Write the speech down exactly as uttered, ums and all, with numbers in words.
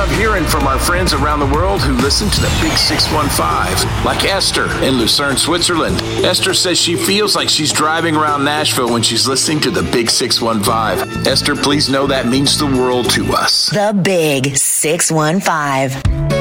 love hearing from our friends around the world who listen to the Big six one five, like Esther in Lucerne, Switzerland. Esther says she feels like she's driving around Nashville when she's listening to the Big six one five. Esther, please know that means the world to us. The Big six one five.